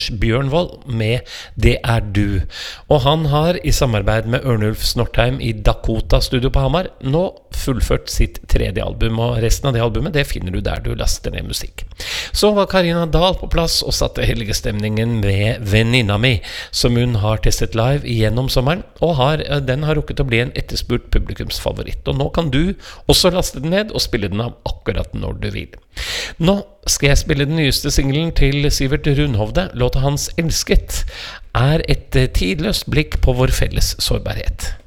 Bjørnvold med Det du. Og han har i samarbeid med Ørnulf Snortheim i Dakota Studio på Hamar nå fullført sitt tredje album, og resten av det albumet det finner du der du laster ned musikk. Så var Karina Dahl på plass og satte helgestemningen med Venninna mi, som hun har testet live gjennom sommeren, og den har rukket å bli en etterspurt publikumsfavoritt. Og nå kan du også laste den ned og spille den av akkurat når du vil. Nå skal jeg spille den nyeste singelen til Sivert Rundhovde. Låta hans Elsket er et tidløst blikk på vår felles sårbarhet.